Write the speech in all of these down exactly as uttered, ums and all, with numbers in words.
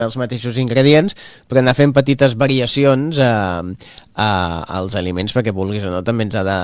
els mateixos ingredients, però anar fent petites variacions a, a, als aliments perquè vulguis o no, també ens ha de...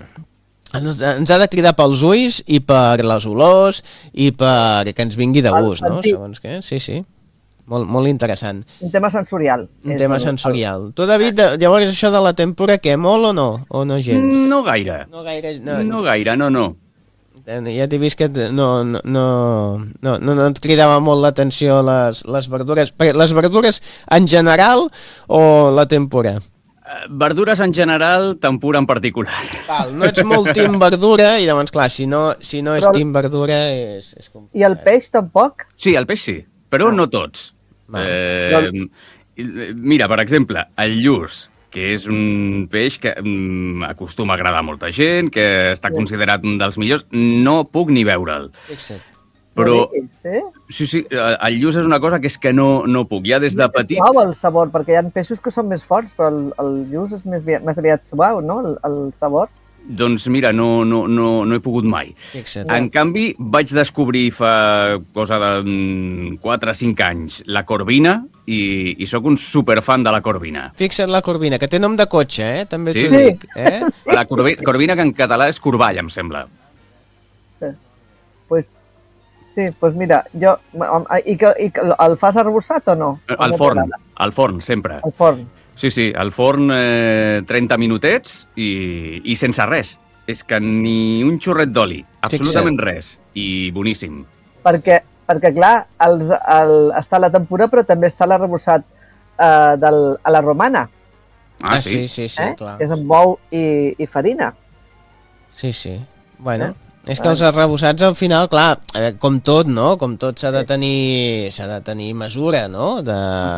Ens, ens ha de cridar pels ulls i per les olors i per que ens vingui de gust, no? Segons què, sí, sí. Molt, molt interessant. Un tema sensorial. Un tema sensorial. Tu, David, llavors això de la tempura, què, molt o no? O no gens? No gaire. No gaire, no. No gaire, no, no. Ja t'he vist que no, no, no, no, no et cridava molt l'atenció les, les verdures. Les verdures en general o la tempura? Verdures en general, tempura en particular. Val, no ets molt team verdura i llavors, clar, si no, si no és team verdura és, és complicat. I el peix tampoc? Sí, el peix sí, però ah. no tots. Eh, mira, per exemple, el lluç, que és un peix que mm, acostuma a agradar a molta gent, que està sí. considerat un dels millors, no puc ni veure'l. Fixa't. Però, sí, sí, el lluç és una cosa que és que no, no puc, ja des de petit... És suau el sabor, perquè hi ha peixos que són més forts, però el, el lluç és més, més aviat suau, no?, el, el sabor. Doncs mira, no, no, no, no he pogut mai. Fixa't. En canvi, vaig descobrir fa cosa de quatre o cinc anys la corvina i, i sóc un superfan de la corvina. Fixa't la corvina, que té nom de cotxe, eh? També sí? t'ho dic. Eh? La corvina, corvina que en català és corball, em sembla. Sí. Pues... Sí, doncs pues mira, jo... I, que, i que el fas arrebossat o no? Al forn, al forn, sempre. Al forn. Sí, sí, al forn eh, trenta minutets i, i sense res. És que ni un xorret d'oli, absolutament Fixa't. res. I boníssim. Perquè, perquè clar, els, el, està la tempura, però també està l'arrebossat eh, del, a la romana. Ah, sí? Sí, sí, sí, eh? clar. Que és amb bou i, i farina. Sí, sí. Bueno... Eh? És que els arrebossats al final, clar, com tot, no? Com tot s'ha de tenir s'ha de tenir mesura, no? De,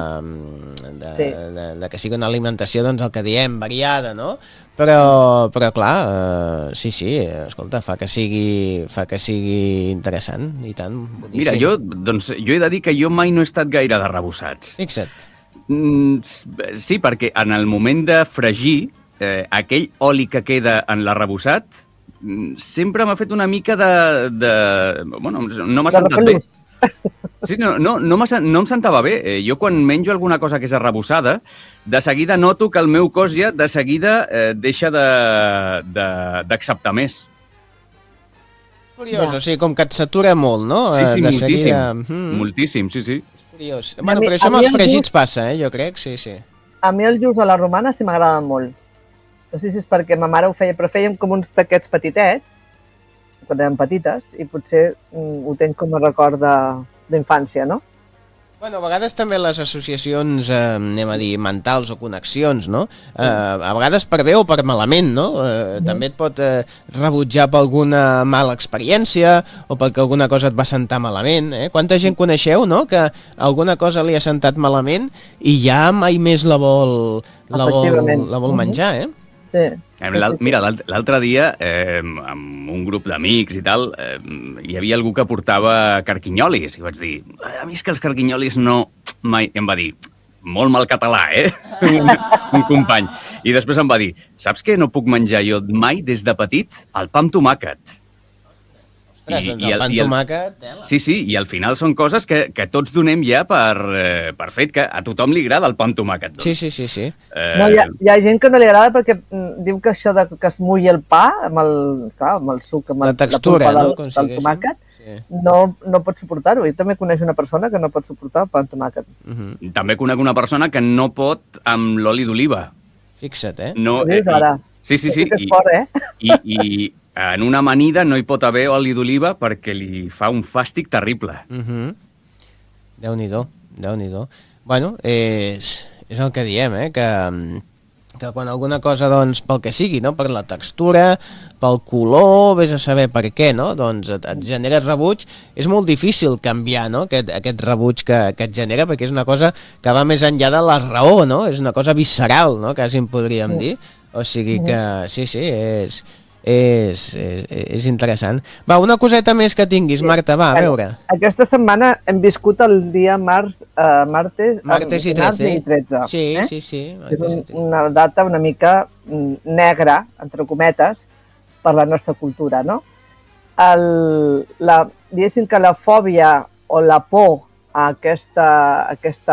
de, sí. de, de que sigui una alimentació, doncs el que diem, variada, no? Però, però clar, eh, sí, sí, escolta, fa que sigui, fa que sigui interessant i tant, boníssim. Mira, jo, doncs, jo he de dir que jo mai no he estat gaire d'arrebossats. Fixa't. Mm, sí, perquè en el moment de fregir, eh, aquell oli que queda en l'arrebossat sempre m'ha fet una mica de... de bueno, no m'ha sentat bé. Sí, no, no, no, no em sentava bé. Eh, jo quan menjo alguna cosa que és arrebossada, de seguida noto que el meu cos ja de seguida eh, deixa d'acceptar de, de, més. Curiós, ja. O sigui, com que et satura molt, no? Sí, sí, de moltíssim. Seguida... Mm. Moltíssim, sí, sí. És curiós. Bueno, però això amb els fregits passa, eh, jo crec, sí, sí. A mi el lluç a la romana sí m'agrada molt. No sé si és perquè ma mare ho feia, però fèiem com uns taquets petitets, quan eren petites, i potser mm, ho tenc com a record d'infància, no? Bueno, a vegades també les associacions, eh, anem a dir, mentals o connexions, no? Eh, a vegades per bé o per malament, no? Eh, mm. També et pot eh, rebutjar per alguna mala experiència o perquè alguna cosa et va sentar malament, eh? Quanta gent coneixeu, no?, que alguna cosa li ha sentat malament i ja mai més la vol, la vol, la vol menjar, eh? Sí. Mira, l'altre dia, eh, amb un grup d'amics i tal, eh, hi havia algú que portava carquinyolis, i vaig dir, a mi és que els carquinyolis no... Mai... I em va dir, molt mal català, eh? un, un company. I després em va dir, saps què no puc menjar jo mai des de petit? El pa amb tomàquet. Ostres, I, doncs el, el pa amb tomàquet... Tela. Sí, sí, i al final són coses que, que tots donem ja per, eh, per fet que a tothom li agrada el pa amb tomàquet. Doncs. Sí, sí, sí. sí. Eh... No, hi, ha, hi ha gent que no li agrada perquè mm, diu que això de que es mulli el pa amb el, clar, amb el suc, amb la textura, la no? del, del tomàquet, sí. no, no pot suportar-ho. Jo també conec una persona que no pot suportar el pa amb tomàquet. Uh -huh. També conec una persona que no pot amb l'oli d'oliva. Fixa't, eh? No, eh i, sí, sí, sí. I, fort, eh? I, i en una amanida no hi pot haver oli d'oliva perquè li fa un fàstic terrible. Uh -huh. Déu-n'hi-do, Déu-n'hi-do. Bueno, és, és el que diem, eh? Que, que quan alguna cosa, doncs, pel que sigui, no? Per la textura, pel color, vés a saber per què, no? Doncs et, et genera rebuig. És molt difícil canviar, no? Aquest, aquest rebuig que, que et genera, perquè és una cosa que va més enllà de la raó, no? És una cosa visceral, no? Quasi en podríem sí. dir. O sigui que, sí, sí, és... És, és, és interessant. Va, una coseta més que tinguis, Marta, va, a veure. Aquesta setmana hem viscut el dia març, eh, martes, martes i tretze. i tretze. Sí, eh? sí, sí. És un, una data una mica negra, entre cometes, per la nostra cultura, no? El, la, diguéssim que la fòbia o la por a aquesta, a aquesta